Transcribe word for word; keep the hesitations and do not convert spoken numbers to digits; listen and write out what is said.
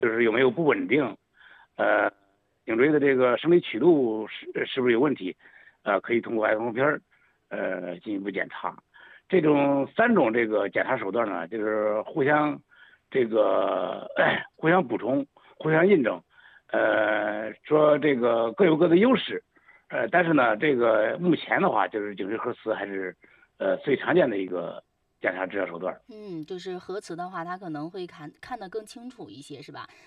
就是有没有不稳定，呃，颈椎的这个生理曲度是是不是有问题，呃，可以通过 X 光片儿，呃，进一步检查。这种三种这个检查手段呢，就是互相这个互相补充、互相印证，呃，说这个各有各的优势，呃，但是呢，这个目前的话，就是颈椎核磁还是呃最常见的一个检查治疗手段。 嗯，就是核磁的话，它可能会看看得更清楚一些，是吧？